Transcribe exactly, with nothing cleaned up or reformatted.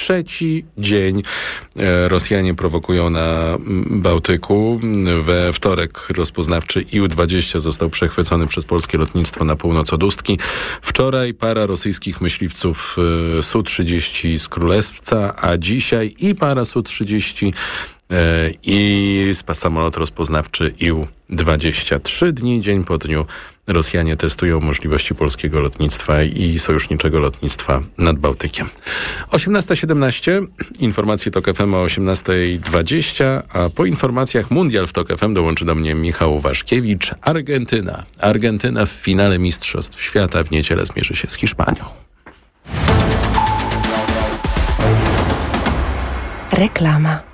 trzeci dzień Rosjanie prowokują na Bałtyku. We wtorek rozpoznawczy I U dwadzieścia został przechwycony przez polskie lotnictwo na północ od Ustki. Wczoraj para rosyjskich myśliwców S U trzydzieści z Królewca, a dzisiaj i para S U trzydzieści i samolot rozpoznawczy I U dwadzieścia. Trzy dni, dzień po dniu, Rosjanie testują możliwości polskiego lotnictwa i sojuszniczego lotnictwa nad Bałtykiem. osiemnasta siedemnaście, informacje TOK F M o osiemnasta dwadzieścia, a po informacjach Mundial w TOK F M dołączy do mnie Michał Waszkiewicz. Argentyna. Argentyna w finale Mistrzostw Świata w niedzielę zmierzy się z Hiszpanią. Reklama.